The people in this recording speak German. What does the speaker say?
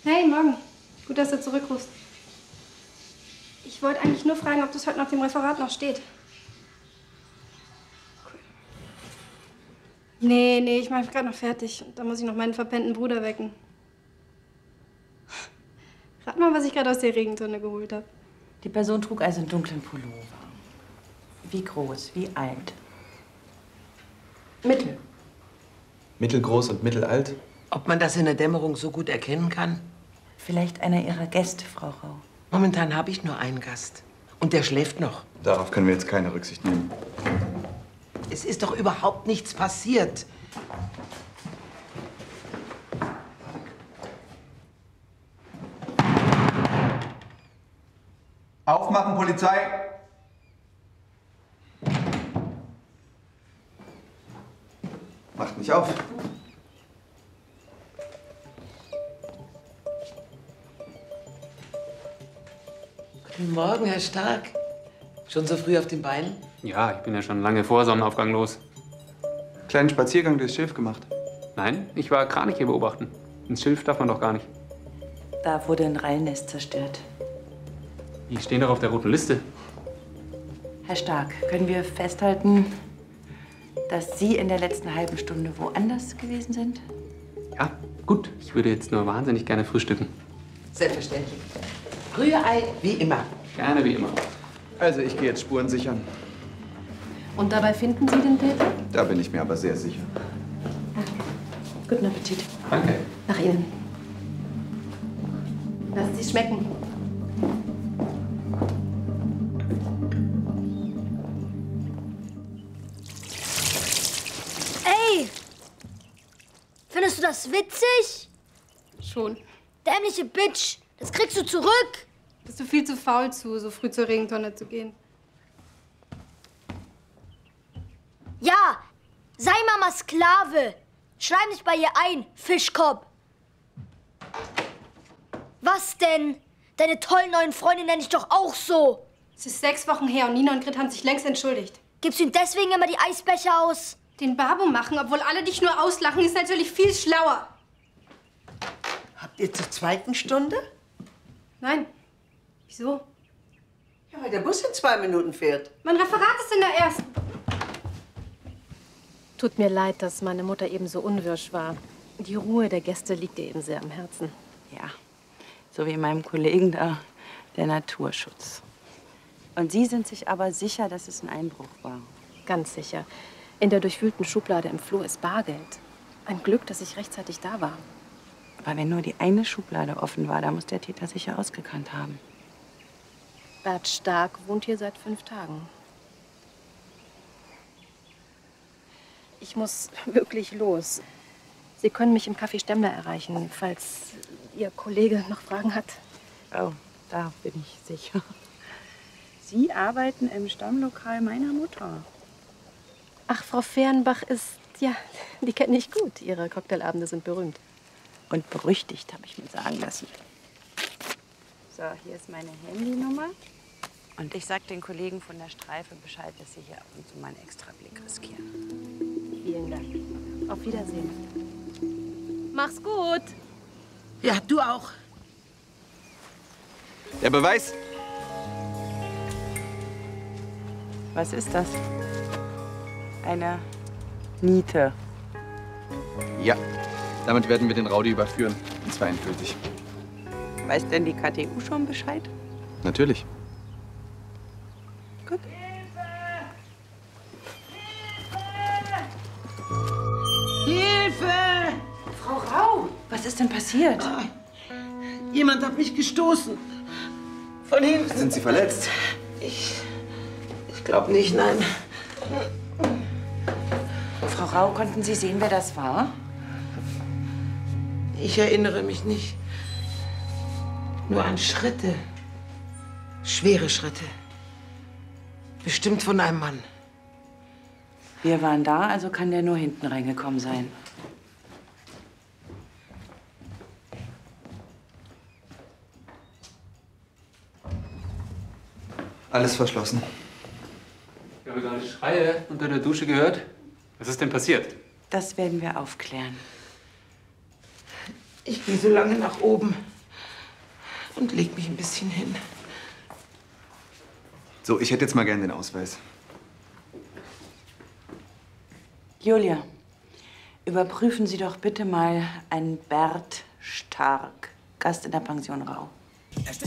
Hey, morgen. Gut, dass du zurückrufst. Ich wollte eigentlich nur fragen, ob das heute nach dem Referat noch steht. Cool. Nee, ich mache mich gerade noch fertig. Da muss ich noch meinen verpennten Bruder wecken. Rat mal, was ich gerade aus der Regentonne geholt habe. Die Person trug also einen dunklen Pullover. Wie groß, wie alt? Mittel. Mittelgroß und mittelalt? Ob man das in der Dämmerung so gut erkennen kann? Vielleicht einer Ihrer Gäste, Frau Rau. Momentan habe ich nur einen Gast. Und der schläft noch. Darauf können wir jetzt keine Rücksicht nehmen. Es ist doch überhaupt nichts passiert. Aufmachen, Polizei! Macht nicht auf. Guten Morgen, Herr Stark. Schon so früh auf den Beinen? Ja, ich bin ja schon lange vor Sonnenaufgang los. Kleinen Spaziergang durchs Schilf gemacht. Nein, ich war Kraniche beobachten. Ins Schilf darf man doch gar nicht. Da wurde ein Rallennest zerstört. Die stehen doch auf der roten Liste. Herr Stark, können wir festhalten, dass Sie in der letzten halben Stunde woanders gewesen sind? Ja, gut. Ich würde jetzt nur wahnsinnig gerne frühstücken. Selbstverständlich. Rührei, wie immer. Gerne wie immer. Also, ich gehe jetzt Spuren sichern. Und dabei finden Sie den Täter? Da bin ich mir aber sehr sicher. Guten Appetit. Danke. Nach Ihnen. Lassen Sie es schmecken. Ey! Findest du das witzig? Schon. Dämliche Bitch! Das kriegst du zurück! Bist du viel zu faul zu, so früh zur Regentonne zu gehen? Ja! Sei Mama Sklave! Schleim dich bei ihr ein, Fischkopf! Was denn? Deine tollen neuen Freunde nenne ich doch auch so! Es ist 6 Wochen her und Nina und Grit haben sich längst entschuldigt. Gibst du ihm deswegen immer die Eisbecher aus? Den Babo machen, obwohl alle dich nur auslachen, ist natürlich viel schlauer. Habt ihr zur zweiten Stunde? Nein. Wieso? Ja, weil der Bus in 2 Minuten fährt. Mein Referat ist in der ersten. Tut mir leid, dass meine Mutter eben so unwirsch war. Die Ruhe der Gäste liegt ihr eben sehr am Herzen. Ja, so wie meinem Kollegen da, der Naturschutz. Und Sie sind sich aber sicher, dass es ein Einbruch war? Ganz sicher. In der durchwühlten Schublade im Flur ist Bargeld. Ein Glück, dass ich rechtzeitig da war. Aber wenn nur die eine Schublade offen war, da muss der Täter sicher ausgekannt haben. Bert Stark wohnt hier seit 5 Tagen. Ich muss wirklich los. Sie können mich im Café Stemmler erreichen, falls Ihr Kollege noch Fragen hat. Oh, da bin ich sicher. Sie arbeiten im Stammlokal meiner Mutter. Ach, Frau Fehrenbach ist, ja, die kenne ich gut. Ihre Cocktailabende sind berühmt. Und berüchtigt, habe ich mir sagen lassen. So, hier ist meine Handynummer. Und ich sag den Kollegen von der Streife Bescheid, dass sie hier ab und zu mal einen Extrablick riskieren. Vielen Dank. Auf Wiedersehen. Mach's gut. Ja, du auch. Der Beweis? Was ist das? Eine Niete. Ja. Damit werden wir den Rowdy überführen. Und zwar endgültig. Weiß denn die KTU schon Bescheid? Natürlich. Gut. Hilfe! Frau Rau, was ist denn passiert? Jemand hat mich gestoßen. Von hinten. Sind Sie verletzt? Ich glaube nicht, nein. Frau Rau, konnten Sie sehen, wer das war? Ich erinnere mich nicht. Nur an Schritte. Schwere Schritte. Bestimmt von einem Mann. Wir waren da, also kann der nur hinten reingekommen sein. Alles verschlossen. Ich habe gerade Schreie unter der Dusche gehört. Was ist denn passiert? Das werden wir aufklären. Ich gehe so lange nach oben. und leg mich ein bisschen hin. So, ich hätte jetzt mal gern den Ausweis. Julia, überprüfen Sie doch bitte mal einen Bert Stark, Gast in der Pension Rau.